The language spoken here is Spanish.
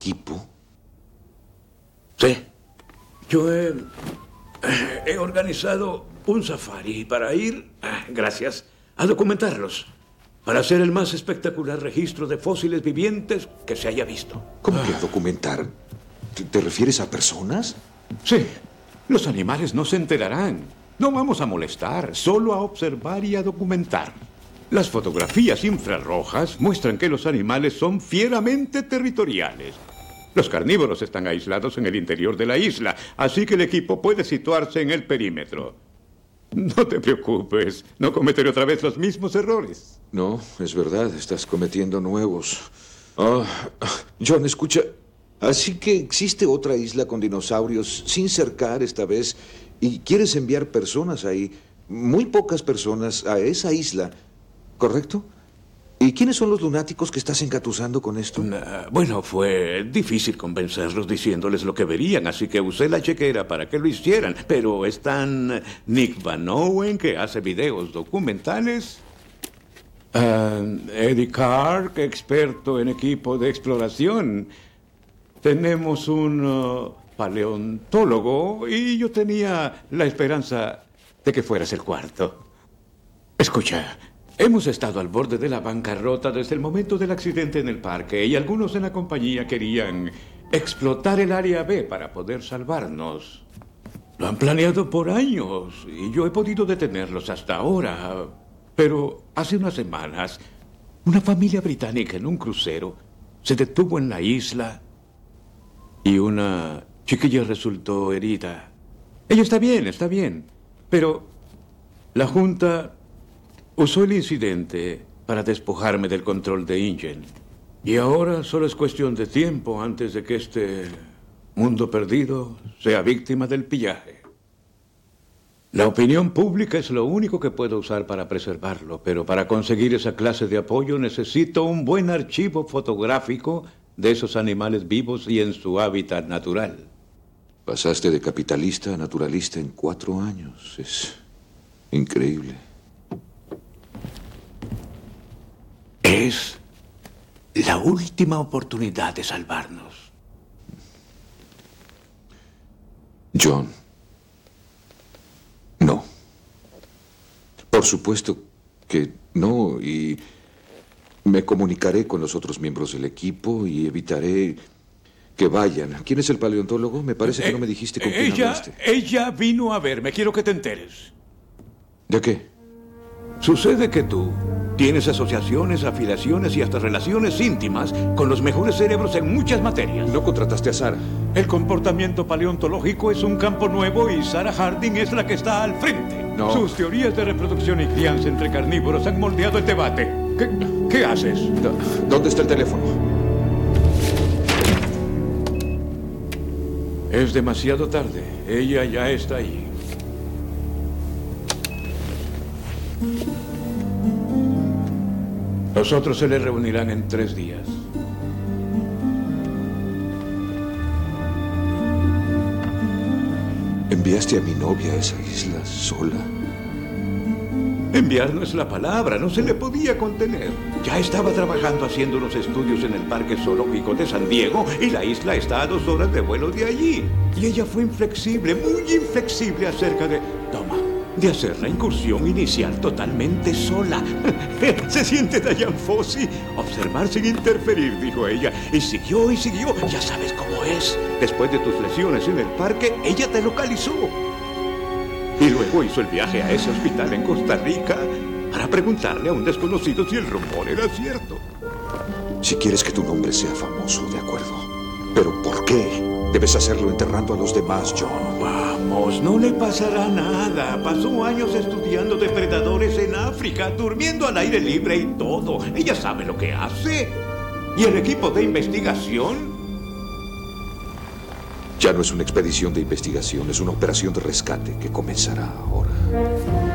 equipo? Sí. Yo he organizado un safari para ir, gracias, a documentarlos. Para hacer el más espectacular registro de fósiles vivientes que se haya visto. ¿Cómo que a documentar? ¿Te refieres a personas? Sí. Los animales no se enterarán. No vamos a molestar, solo a observar y a documentar. Las fotografías infrarrojas muestran que los animales son fieramente territoriales. Los carnívoros están aislados en el interior de la isla, así que el equipo puede situarse en el perímetro. No te preocupes, no cometeré otra vez los mismos errores. No, es verdad, estás cometiendo nuevos. John, escucha. Así que existe otra isla con dinosaurios sin cercar esta vez y quieres enviar personas ahí, muy pocas personas, a esa isla, ¿correcto? ¿Y quiénes son los lunáticos que estás engatusando con esto? Bueno, fue difícil convencerlos diciéndoles lo que verían, así que usé la chequera para que lo hicieran. Pero están Nick Van Owen, que hace videos documentales, Eddie Clark, experto en equipo de exploración. Tenemos un paleontólogo y yo tenía la esperanza de que fueras el cuarto. Escucha, hemos estado al borde de la bancarrota desde el momento del accidente en el parque y algunos en la compañía querían explotar el área B para poder salvarnos. Lo han planeado por años y yo he podido detenerlos hasta ahora. Pero hace unas semanas, una familia británica en un crucero se detuvo en la isla y una chiquilla resultó herida. Ella está bien, pero la Junta usó el incidente para despojarme del control de InGen. Y ahora solo es cuestión de tiempo antes de que este mundo perdido sea víctima del pillaje. La opinión pública es lo único que puedo usar para preservarlo, pero para conseguir esa clase de apoyo necesito un buen archivo fotográfico de esos animales vivos y en su hábitat natural. Pasaste de capitalista a naturalista en 4 años. Es increíble. Es la última oportunidad de salvarnos. John. No. Por supuesto que no, y me comunicaré con los otros miembros del equipo y evitaré que vayan. ¿Quién es el paleontólogo? Me parece que no me dijiste con quién hablaste. Ella vino a verme. Quiero que te enteres. ¿De qué? Sucede que tú tienes asociaciones, afiliaciones y hasta relaciones íntimas con los mejores cerebros en muchas materias. ¿No contrataste a Sarah? El comportamiento paleontológico es un campo nuevo y Sarah Harding es la que está al frente. No. Sus teorías de reproducción y crianza entre carnívoros han moldeado el debate. ¿Qué haces? ¿Dónde está el teléfono? Es demasiado tarde. Ella ya está ahí. Los otros se le reunirán en 3 días. ¿Enviaste a mi novia a esa isla sola? Enviar no es la palabra, no se le podía contener. Ya estaba trabajando haciendo unos estudios en el Parque Zoológico de San Diego y la isla está a 2 horas de vuelo de allí. Y ella fue inflexible, muy inflexible acerca de hacer la incursión inicial totalmente sola. Se siente Dian Fossey. Observar sin interferir, dijo ella. Y siguió. Ya sabes cómo es. Después de tus lesiones en el parque, ella te localizó. Y luego hizo el viaje a ese hospital en Costa Rica para preguntarle a un desconocido si el rumor era cierto. Si quieres que tu nombre sea famoso, de acuerdo. ¿Pero por qué? Debes hacerlo enterrando a los demás, John. Vamos, no le pasará nada. Pasó años estudiando depredadores en África, durmiendo al aire libre y todo. Ella sabe lo que hace. ¿Y el equipo de investigación? Ya no es una expedición de investigación, es una operación de rescate que comenzará ahora.